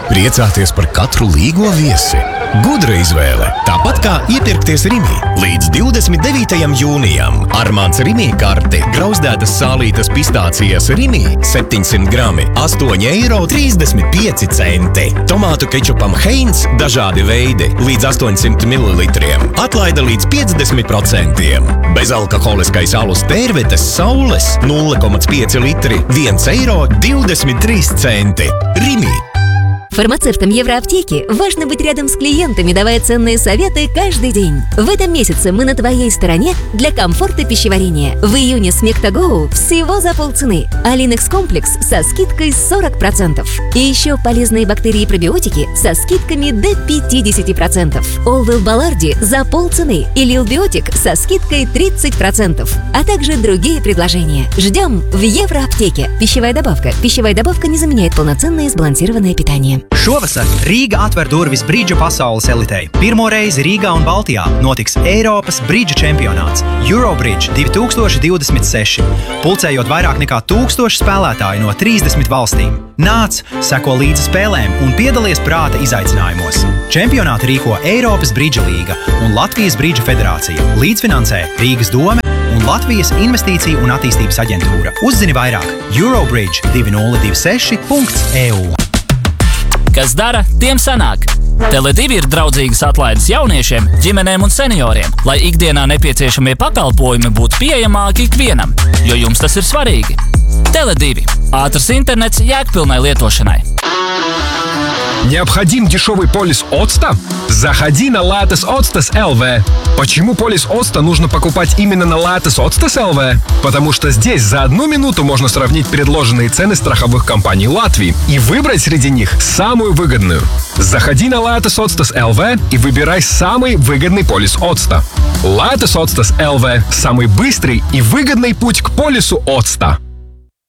Priecāties par katru līgo viesi. Gudra izvēle, tāpat kā iepirkties Rimi. Līdz 29. jūnijam Armāns Rimi karti grauzdētas sālītas pistācijas Rimi 700 grami 8,35 €. Tomātu kečupam Heinz dažādi veidi līdz 800 ml. Atlaida līdz 50%. Bezalkoholiskais alus Tērvetes Saules 0,5 litri 1,23 €. Rimi. Фармацевтам Евроаптеки важно быть рядом с клиентами, давая ценные советы каждый день. В этом месяце мы на твоей стороне для комфорта пищеварения. В июне Смектагоу всего за полцены, а Линекс комплекс со скидкой 40%. И еще полезные бактерии и пробиотики со скидками до 50%. Олвел Баларди за полцены и Лилбиотик со скидкой 30%. А также другие предложения. Ждем в Евроаптеке. Пищевая добавка. Пищевая добавка не заменяет полноценное сбалансированное питание. Šovasar Rīga atver durvis bridža pasaules elitei. Pirmo reizi Rīgā un Baltijā notiks Eiropas bridža čempionāts Eurobridge 2026, pulcējot vairāk nekā 1000 spēlētāju no 30 valstīm. Nāc, seko līdzi spēlēm un piedalies prāta izaicinājumos. Čempionātu rīko Eiropas bridža līga un Latvijas bridža federācija. Līdzfinansē Rīgas dome un Latvijas investīciju un attīstības aģentūra. Uzzini vairāk eurobridge2026.eu. Kas dara, tiem sanāk. Tele2 ir draudzīgas atlaides jauniešiem, ģimenēm un senioriem, lai ikdienā nepieciešamie pakalpojumi būtu pieejamāki ikvienam, jo jums tas ir svarīgi. Tele2 – ātrs internets jēgpilnai lietošanai. Необходим дешевый полис Octa? Заходи на Lattes Octas LV. Почему полис Octa нужно покупать именно на Lattes Octas LV? Потому что здесь за 1 минуту можно сравнить предложенные цены страховых компаний Латвии и выбрать среди них самую выгодную. Заходи на Lattes Octas LV и выбирай самый выгодный полис Octa. Lattes Octas LV – самый быстрый и выгодный путь к полису Octa.